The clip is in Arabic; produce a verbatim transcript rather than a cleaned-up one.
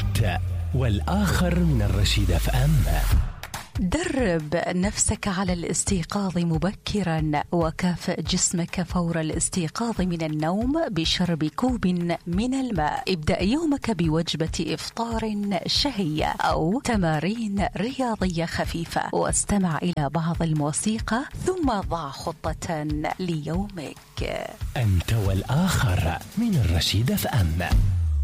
أنت والآخر من الرشيد اف ام. درب نفسك على الاستيقاظ مبكرا وكافئ جسمك فور الاستيقاظ من النوم بشرب كوب من الماء. ابدأ يومك بوجبة إفطار شهية أو تمارين رياضية خفيفة، واستمع إلى بعض الموسيقى ثم ضع خطة ليومك. أنت والآخر من الرشيد اف ام.